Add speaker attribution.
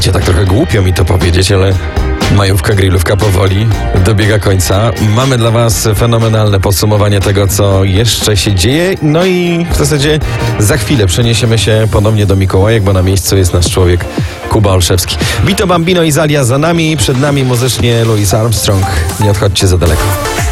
Speaker 1: Wiecie, tak trochę głupio mi to powiedzieć, ale majówka, grillówka powoli dobiega końca. Mamy dla Was fenomenalne podsumowanie tego, co jeszcze się dzieje. No i w zasadzie za chwilę przeniesiemy się ponownie do Mikołajek, bo na miejscu jest nasz człowiek Kuba Olszewski. Vito Bambino i Zalia za nami, przed nami muzycznie Louis Armstrong. Nie odchodźcie za daleko.